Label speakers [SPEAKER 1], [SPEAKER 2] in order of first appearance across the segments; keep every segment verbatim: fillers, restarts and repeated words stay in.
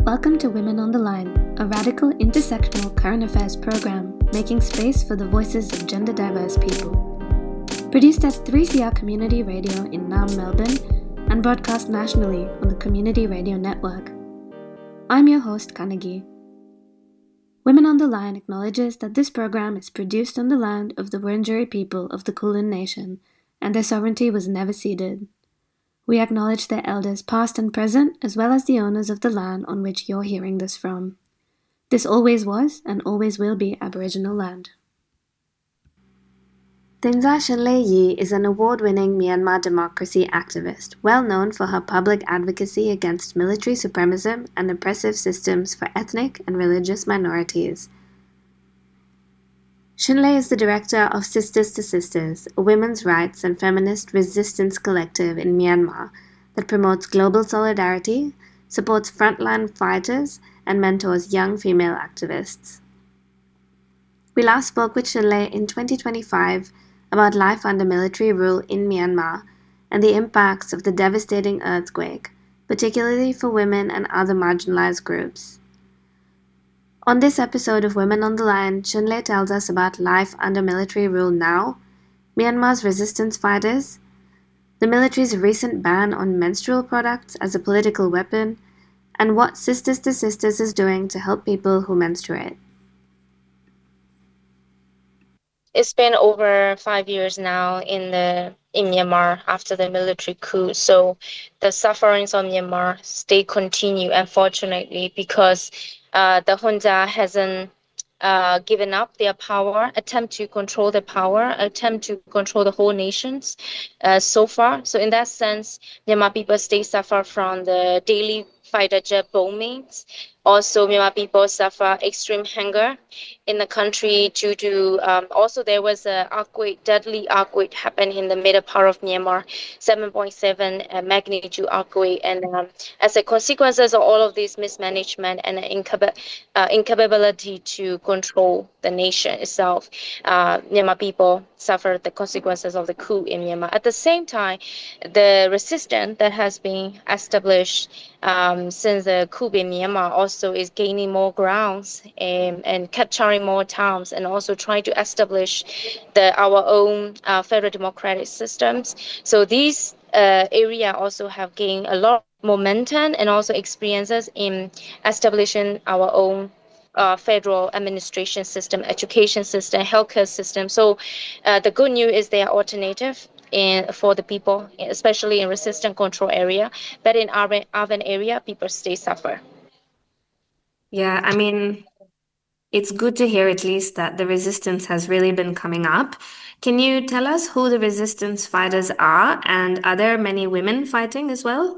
[SPEAKER 1] Welcome to Women on the Line, a radical intersectional current affairs program making space for the voices of gender diverse people. Produced at three C R Community Radio in Naarm, Melbourne, and broadcast nationally on the Community Radio Network. I'm your host, Kanagi. Women on the Line acknowledges that this program is produced on the land of the Wurundjeri people of the Kulin Nation, and their sovereignty was never ceded. We acknowledge their elders past and present, as well as the owners of the land on which you're hearing this from. This always was and always will be Aboriginal land. Tenzah Shinlei Yi is an award-winning Myanmar democracy activist, well known for her public advocacy against military supremacism and oppressive systems for ethnic and religious minorities. Shinlei is the director of Sisters to Sisters, a women's rights and feminist resistance collective in Myanmar that promotes global solidarity, supports frontline fighters, and mentors young female activists. We last spoke with Shinlei in twenty twenty-five about life under military rule in Myanmar and the impacts of the devastating earthquake, particularly for women and other marginalized groups. On this episode of Women on the Line, Shinlei tells us about life under military rule now, Myanmar's resistance fighters, the military's recent ban on menstrual products as a political weapon, and what Sisters to Sisters is doing to help people who menstruate.
[SPEAKER 2] It's been over five years now in the in Myanmar after the military coup. So the sufferings of Myanmar they continue, unfortunately, because uh, the junta hasn't uh, given up their power, attempt to control the power, attempt to control the whole nations uh, so far. So in that sense, Myanmar people still suffer from the daily fighter jet bombings. Also, Myanmar people suffer extreme hunger in the country due to, um, also there was a earthquake, deadly earthquake happened in the middle part of Myanmar, seven point seven uh, magnitude earthquake. And um, as a consequences of all of this mismanagement and incap- uh, incapability to control the nation itself, uh, Myanmar people suffered the consequences of the coup in Myanmar. At the same time, the resistance that has been established um, since the coup in Myanmar also is gaining more grounds and, and capturing more towns and also trying to establish the our own uh, federal democratic systems. So these uh, area also have gained a lot of momentum and also experiences in establishing our own uh, federal administration system, education system, healthcare system. So uh, the good news is they are alternative in, for the people, especially in resistant control area. But in urban, urban area, people still suffer.
[SPEAKER 1] Yeah, I mean, it's good to hear at least that the resistance has really been coming up. Can you tell us who the resistance fighters are, and are there many women fighting as well?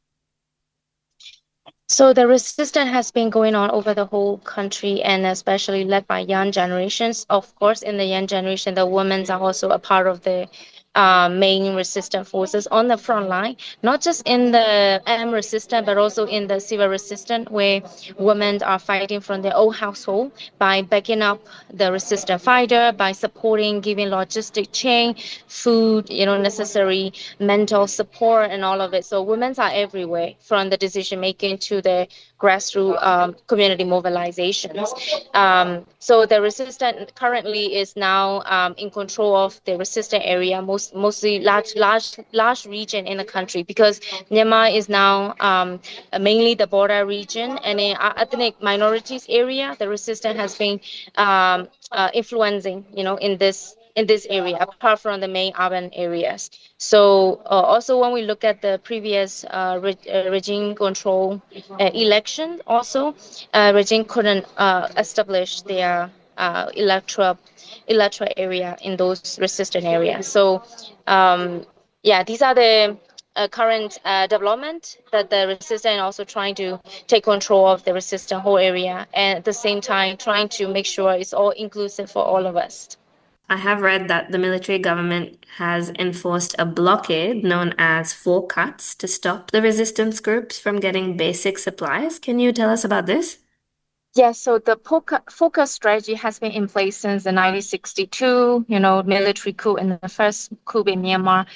[SPEAKER 2] So the resistance has been going on over the whole country and especially led by young generations. Of course, in the young generation, the women are also a part of the uh, main resistance forces on the front line, not just in the armed resistance, but also in the civil resistance, where women are fighting from their own household by backing up the resistance fighter, by supporting, giving logistic chain, food, you know, necessary mental support and all of it. So women are everywhere, from the decision making to the grassroots um, community mobilizations. Um, so the resistance currently is now um, in control of the resistant area, most mostly large large large region in the country, because Myanmar is now um, mainly the border region, and in ethnic minorities area, the resistance has been um, uh, influencing, you know, in this in this area, apart from the main urban areas. So uh, also when we look at the previous uh, re- uh, regime control uh, election, also uh, regime couldn't uh, establish their uh, electoral electoral area in those resistant areas. So um, yeah, these are the uh, current uh, development that the resistant also trying to take control of the resistant whole area, and at the same time trying to make sure it's all inclusive for all of us.
[SPEAKER 1] I have read that the military government has enforced a blockade known as Four Cuts to stop the resistance groups from getting basic supplies. Can you tell us about this?
[SPEAKER 2] Yes, so the focus strategy has been in place since the nineteen sixty-two, you know, military coup and the first coup in Myanmar.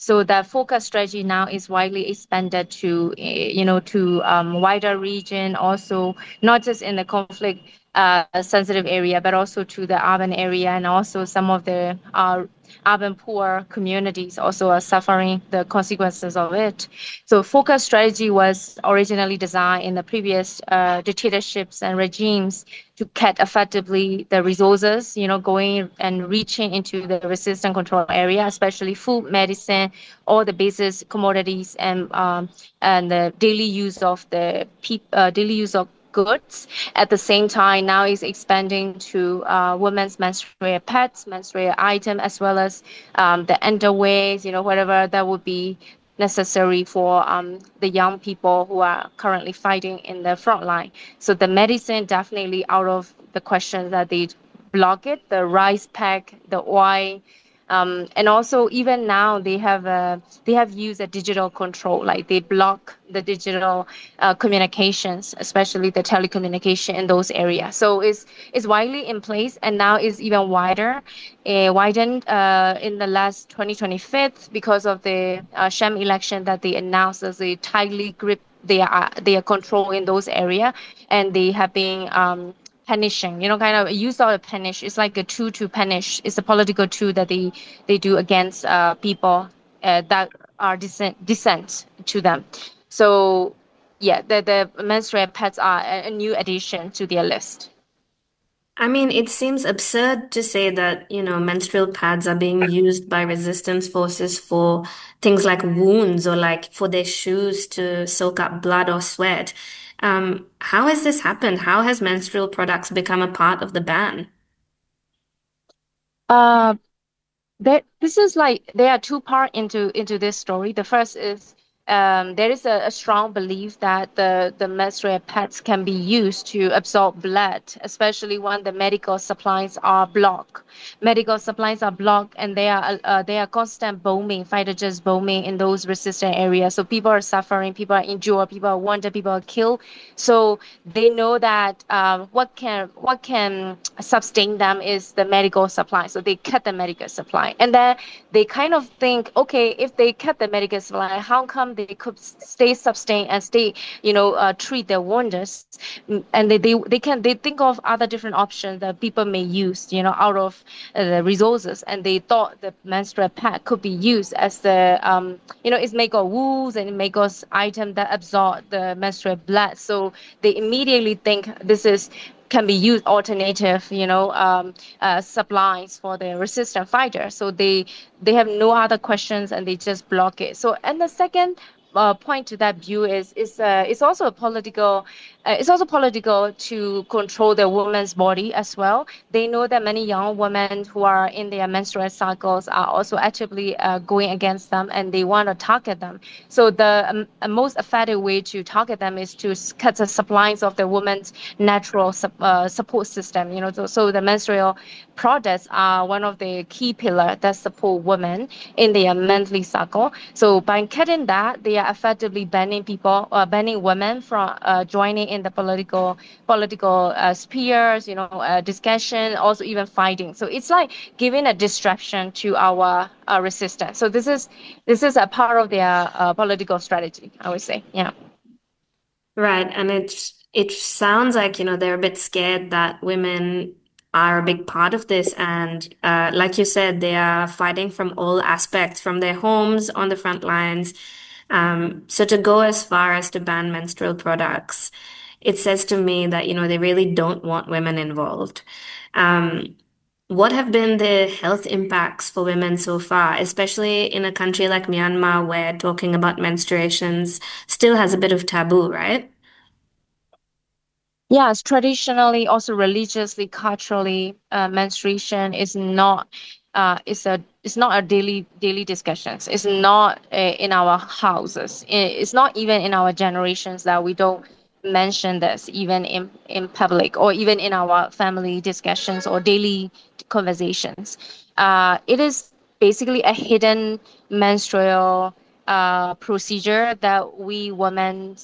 [SPEAKER 2] So the focus strategy now is widely expanded to, eh, you know, to um, wider region, also not just in the conflict uh, sensitive area, but also to the urban area, and also some of the uh, urban poor communities also are suffering the consequences of it. So focus strategy was originally designed in the previous uh, dictatorships and regimes to cut effectively the resources, you know, going and reaching into the resistant control area, especially food, medicine, all the basic commodities, and um, and the daily use of the peop- uh, daily use of goods. At the same time, now is expanding to uh, women's menstrual pads, menstrual item, as well as um, the underwears, you know, whatever that would be necessary for um, the young people who are currently fighting in the front line. So the medicine definitely out of the question that they block it, the rice pack, the oil, um, and also even now they have a, they have used a digital control, like they block the digital uh, communications, especially the telecommunication in those areas. So it's it's widely in place, and now is even wider, uh, widened uh, in the last twenty twenty-five because of the uh, sham election that they announced as a tightly grip their uh, their control in those area, and they have been um, punishing, you know, kind of use of punish. It's like a tool to punish. It's a political tool that they they do against uh, people uh, that are dissent dissent to them. So yeah, the the menstrual pads are a, a new addition to their list.
[SPEAKER 1] I mean, it seems absurd to say that, you know, menstrual pads are being used by resistance forces for things like wounds or like for their shoes to soak up blood or sweat. Um, how has this happened? How has menstrual products become a part of the ban?
[SPEAKER 2] Uh, There, this is like there are two part into into this story. The first is um, there is a, a strong belief that the the menstrual pads can be used to absorb blood, especially when the medical supplies are blocked. Medical supplies are blocked, and they are uh, uh, they are constant bombing, fighter jets bombing in those resistant areas. So people are suffering, people are injured, people are wounded, people are killed. So they know that um, what can what can sustain them is the medical supply. So they cut the medical supply, and then they kind of think, okay, if they cut the medical supply, how come they could stay sustained and stay, you know, uh, treat their wounds? Mm, And they, they they can they think of other different options that people may use, you know, out of uh, the resources, and they thought the menstrual pad could be used as the um, you know, it's make of wools and it make us item that absorb the menstrual blood. So they immediately think this is can be used alternative, you know, um, uh, supplies for the resistant fighter. So they they have no other questions and they just block it. So and the second uh, point to that view is is uh, it's also a political uh, it's also political to control the woman's body as well. They know that many young women who are in their menstrual cycles are also actively uh, going against them, and they want to target them. So the um, uh, most effective way to target them is to s- cut the supplies of the woman's natural sup- uh, support system. You know, so, so the menstrual products are one of the key pillars that support women in their monthly cycle. So by cutting that, they are effectively banning people, uh, banning women from uh, joining in the political political uh, spheres. You know, uh, discussion, also even fighting. So it's like giving a distraction to our uh, resistance. So this is this is a part of their uh, political strategy, I would say. Yeah.
[SPEAKER 1] Right. And it's it sounds like, you know, they're a bit scared that women are a big part of this. And uh, like you said, they are fighting from all aspects, from their homes on the front lines. Um, so to go as far as to ban menstrual products, it says to me that, you know, they really don't want women involved. Um, what have been the health impacts for women so far, especially in a country like Myanmar where talking about menstruations still has a bit of taboo, right?
[SPEAKER 2] Yes, traditionally, also religiously, culturally, uh, menstruation is not uh, it's a it's not a daily daily discussions. It's not uh, in our houses. I- It's not even in our generations that we don't mention this even in in public or even in our family discussions or daily conversations. Uh, it is basically a hidden menstrual uh, procedure that we women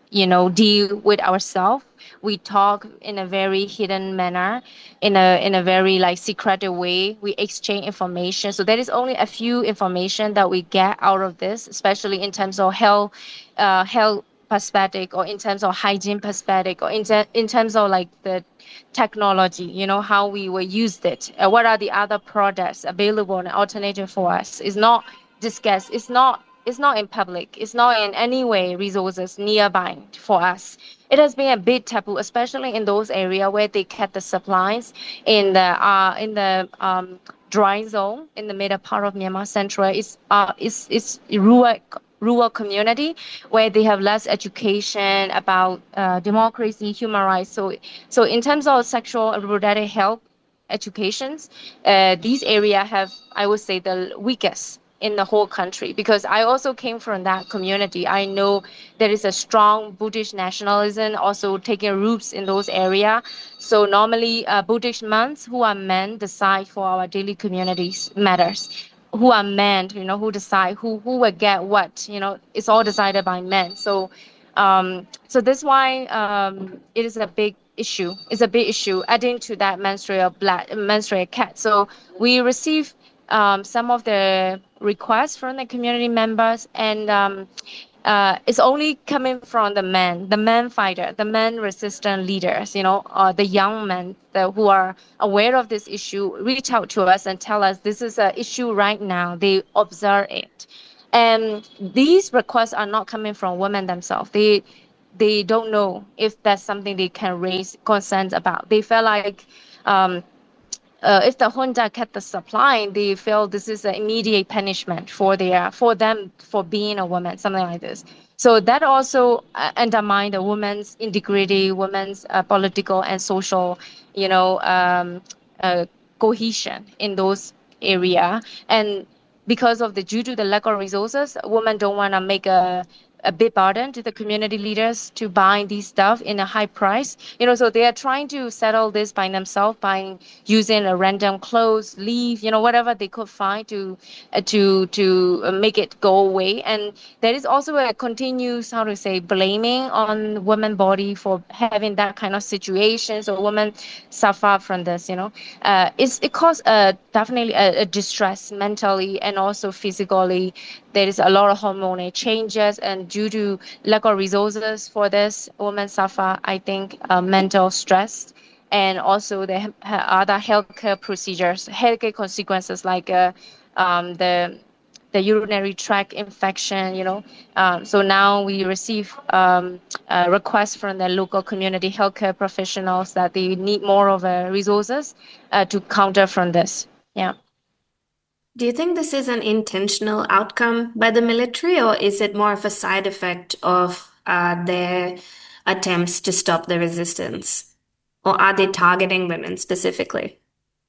[SPEAKER 2] you know, deal with ourselves. We talk in a very hidden manner, in a in a very like secretive way. We exchange information. So there is only a few information that we get out of this, especially in terms of health, uh, health perspective, or in terms of hygiene perspective, or in, ter- in terms of like the technology, you know, how we will use it. Uh, what are the other products available and alternative for us? It's not discussed. It's not it's not in public. It's not in any way resources nearby for us. It has been a bit taboo, especially in those areas where they cut the supplies in the uh in the um dry zone in the middle part of Myanmar Central. It's uh it's it's rural rural community where they have less education about uh, democracy, human rights. So so in terms of sexual and reproductive health educations, uh, these area have, I would say, the weakest in the whole country, because I also came from that community. I know there is a strong Buddhist nationalism also taking roots in those area. So normally uh, Buddhist monks who are men decide for our daily communities matters. Who are men, you know, who decide who who will get what, you know, it's all decided by men. So um, so that's why um, it is a big issue. It's a big issue adding to that menstrual blood, menstrual cat. So we receive um, some of the requests from the community members, and um, uh, it's only coming from the men, the men fighter, the men resistant leaders, you know, uh, the young men that, who are aware of this issue, reach out to us and tell us this is an issue right now. They observe it. And these requests are not coming from women themselves. They they don't know if that's something they can raise concerns about. They feel like um, uh, if the junta kept the supply, they feel this is an immediate punishment for their for them for being a woman, something like this. So that also uh, undermine the woman's integrity, women's uh, political and social, you know, um, uh, cohesion in those area. And because of the due to the lack of resources, women don't want to make a a big burden to the community leaders to buy these stuff in a high price. You know, so they are trying to settle this by themselves by using a random clothes, leaf, you know, whatever they could find to uh, to to uh, make it go away. And there is also a continuous, how to say, blaming on women body for having that kind of situation. So women suffer from this, you know. Uh, it's, it causes uh, definitely a, a distress mentally and also physically. There is a lot of hormonal changes, and due to lack of resources for this, women suffer, I think, uh, mental stress, and also the h- other healthcare procedures, healthcare consequences like uh, um, the the urinary tract infection, you know. Um, so now we receive um, uh, requests from the local community healthcare professionals that they need more of uh, resources uh, to counter from this. Yeah.
[SPEAKER 1] Do you think this is an intentional outcome by the military, or is it more of a side effect of uh, their attempts to stop the resistance? Or are they targeting women specifically?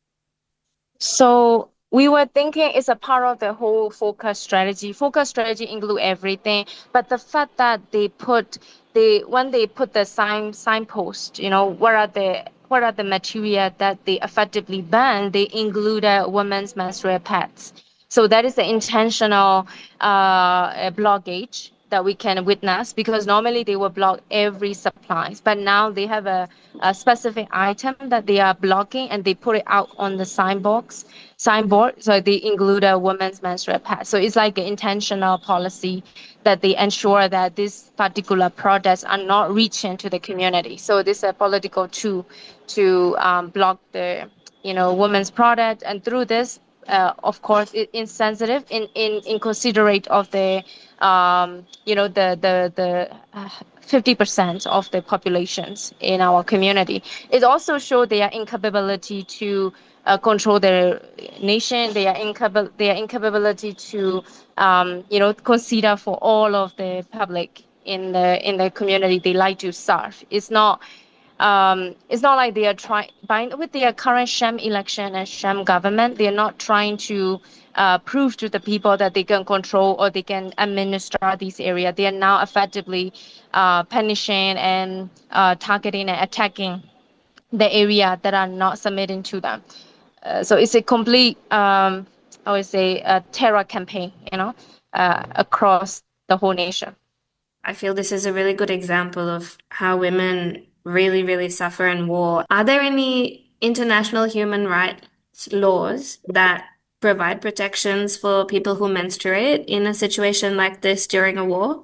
[SPEAKER 2] So we were thinking it's a part of the whole focus strategy. Focus strategy include everything, but the fact that they put they when they put the sign signpost, you know, what are the what are the material that they effectively ban? They include uh, women's menstrual pads. So that is the intentional uh, blockage that we can witness, because normally they will block every supplies, but now they have a, a specific item that they are blocking, and they put it out on the signbox signboard. So they include a women's menstrual pad. So it's like an intentional policy that they ensure that these particular products are not reaching to the community. So this is a political tool to um, block the, you know, women's product, and through this, uh, of course, it, insensitive in, in, in considerate of the, um, you know, the the the uh, fifty percent of the populations in our community. It also showed their incapability to uh, control their nation, their incapabil- their incapability to, um, you know, consider for all of the public in the in the community they like to serve. It's not um, it's not like they are trying by with their current sham election and sham government. They are not trying to uh, prove to the people that they can control or they can administer these areas. They are now effectively uh, punishing and uh, targeting and attacking the area that are not submitting to them. Uh, so it's a complete, um, I would say, a terror campaign, you know, uh, across the whole nation.
[SPEAKER 1] I feel this is a really good example of how women really, really suffer in war. Are there any international human rights laws that provide protections for people who menstruate in a situation like this during a war?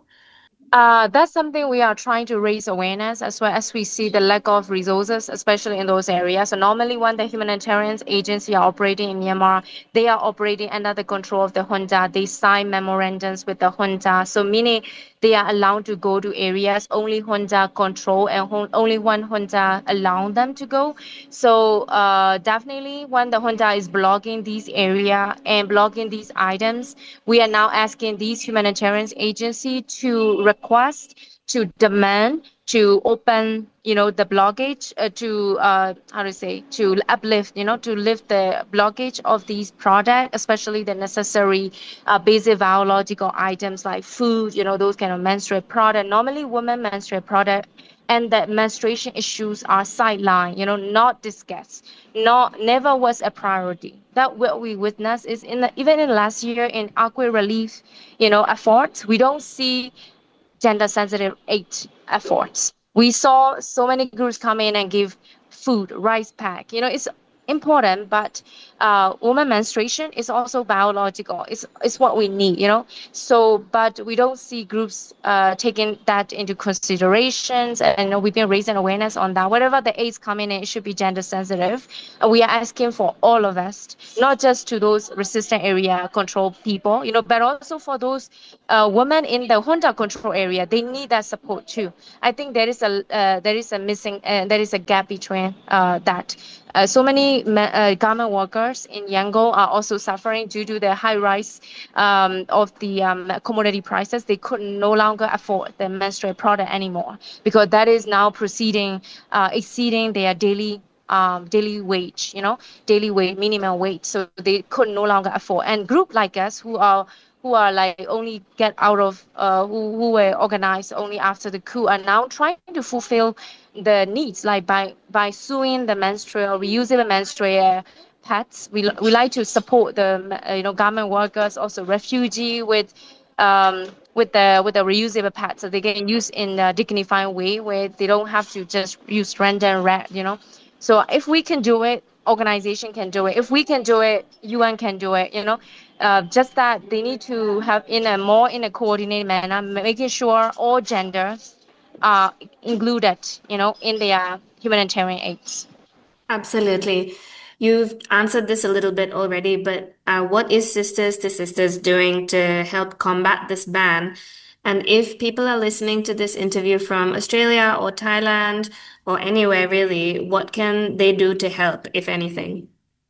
[SPEAKER 2] Uh, that's something we are trying to raise awareness as well as we see the lack of resources, especially in those areas. So normally when the humanitarian agency are operating in Myanmar, they are operating under the control of the junta. They sign memorandums with the junta. So meaning they are allowed to go to areas only junta control and hon- only one junta allow them to go. So uh, definitely when the junta is blocking these area and blocking these items, we are now asking these humanitarian agency to request, to demand, to open, you know, the blockage, uh, to uh, how to say, to uplift, you know, to lift the blockage of these products, especially the necessary uh, basic biological items like food, you know, those kind of menstrual product. Normally, women menstrual product and that menstruation issues are sidelined, you know, not discussed, not never was a priority. That what we witness is in the, even in last year in Aqua Relief, you know, efforts, we don't see gender sensitive aid efforts. We saw so many groups come in and give food, rice pack. You know, it's important, but uh, woman menstruation is also biological. It's, it's what we need, you know. So, but we don't see groups uh, taking that into considerations, and we've been raising awareness on that. Whatever the aids come in, it should be gender sensitive. And we are asking for all of us, not just to those resistant area control people, you know, but also for those uh, women in the junta control area. They need that support too. I think there is a uh, there is a missing uh, there is a gap between uh, that. Uh, so many uh, garment workers in Yangon are also suffering due to the high rise um, of the um, commodity prices. They could no longer afford the menstrual product anymore because that is now proceeding uh, exceeding their daily um, daily wage, you know, daily wage, minimum wage. So they could no longer afford. And group like us who are who are like only get out of uh, who, who were organized only after the coup are now trying to fulfill the needs like by by suing the menstrual reusable menstrual pads. We, we like to support the uh, you know garment workers, also refugee with um, with the with the reusable pads so they can use in a dignified way where they don't have to just use random red, you know. So if we can do it, organization can do it. If we can do it, U N can do it, you know. Uh, just that they need to have in a more in a coordinated manner, making sure all genders are included, you know, in their humanitarian aids.
[SPEAKER 1] Absolutely. You've answered this a little bit already, but uh, what is Sisters to Sisters doing to help combat this ban? And if people are listening to this interview from Australia or Thailand or anywhere really, what can they do to help, if anything?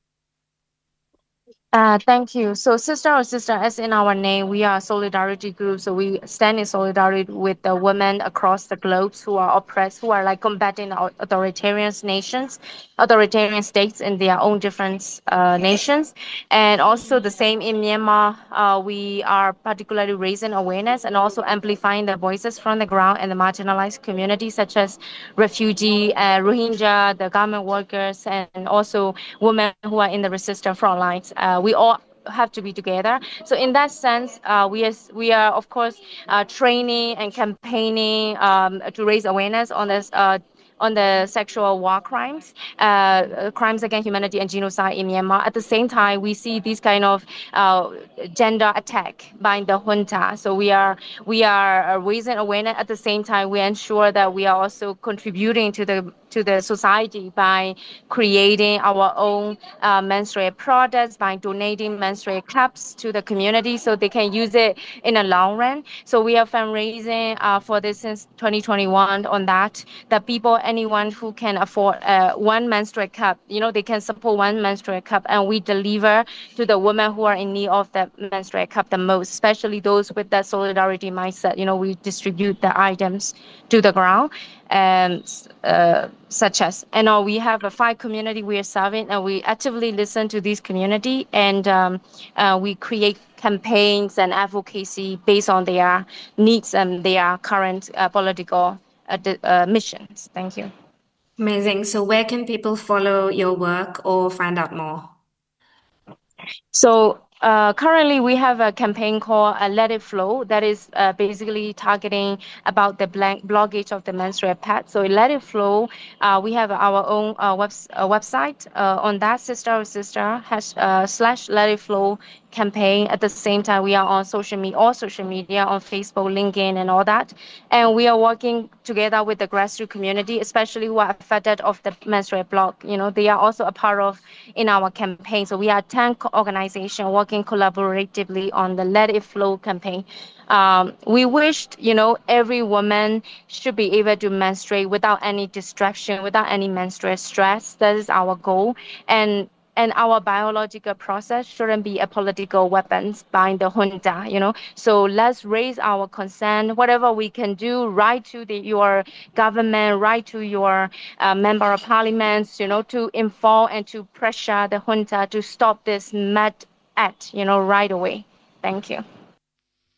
[SPEAKER 2] Uh, thank you. So, sister or sister, as in our name, we are a solidarity group. So we stand in solidarity with the women across the globe who are oppressed, who are like combating au- authoritarian nations, authoritarian states in their own different uh, nations. And also the same in Myanmar, uh, we are particularly raising awareness and also amplifying the voices from the ground and the marginalized communities such as refugee, uh, Rohingya, the garment workers, and also women who are in the resistance front lines. Uh, we all have to be together. So in that sense, uh, we are we are of course uh, training and campaigning um, to raise awareness on this. Uh, on the sexual war crimes, uh, uh, crimes against humanity and genocide in Myanmar. At the same time, we see this kind of uh, gender attack by the junta. So we are we are uh, raising awareness. At the same time, we ensure that we are also contributing to the to the society by creating our own uh, menstrual products, by donating menstrual cups to the community so they can use it in the long run. So we are fundraising uh, for this since twenty twenty-one on that, that people, anyone who can afford uh, one menstrual cup, you know, they can support one menstrual cup and we deliver to the women who are in need of that menstrual cup the most, especially those with that solidarity mindset. You know, we distribute the items to the ground and uh, such as and uh, we have a five community we are serving and we actively listen to this community and um, uh, we create campaigns and advocacy based on their needs and their current uh, political uh, di- uh, missions. Thank you.
[SPEAKER 1] Amazing. So where can people follow your work or find out more?
[SPEAKER 2] So Uh, currently, we have a campaign called uh, Let It Flow that is uh, basically targeting about the blank blockage of the menstrual pad. So Let It Flow, uh, we have our own uh, webs- uh, website uh, on that sister of sister has uh, slash Let It Flow campaign. At the same time, we are on social media, all social media on Facebook, LinkedIn, and all that. And we are working together with the grassroots community, especially who are affected of the menstrual block. You know, they are also a part of in our campaign. So we are ten organizations working collaboratively on the Let It Flow campaign. Um, we wished, you know, every woman should be able to menstruate without any distraction, without any menstrual stress. That is our goal. And and our biological process shouldn't be a political weapons by the junta, you know. So let's raise our concern, whatever we can do, write to the, your government, write to your uh, member of parliaments, you know, to inform and to pressure the junta to stop this mad act, you know, right away. Thank you.